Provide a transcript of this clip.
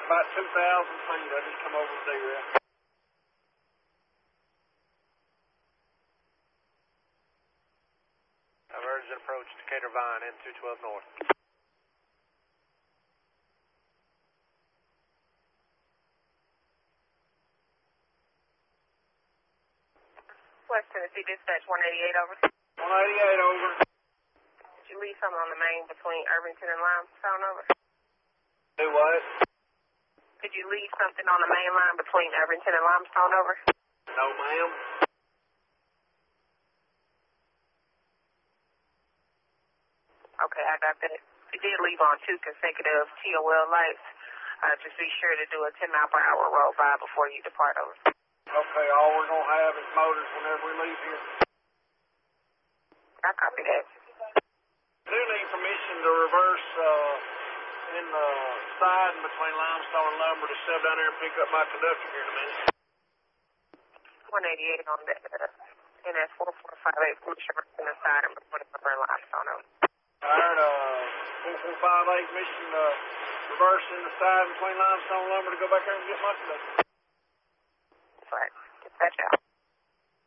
about 2,000 feet. I just come over to do that. Emergent approach to Decatur Vine, N212 North. West Tennessee Dispatch 188 over. 188 over. Did you leave something on the main between Irvington and Limestone over? Do what? Did you leave something on the main line between Irvington and Limestone over? No, ma'am. Okay, I got that. You did leave on 2 consecutive TOL lights. Just be sure to do a 10-mile-per-hour roll by before you depart over. Okay, all we're going to have is motors whenever we leave here. I copy that. I do need permission to reverse in the side and between Limestone and Lumber to step down there and pick up my conductor here in a minute. 188 on that. NS 4458, push in the side and between Lumber and Limestone over. All right, 4458 mission reverse in the side between Limestone and Lumber to go back there and get my conductor. Right. Dispatch out.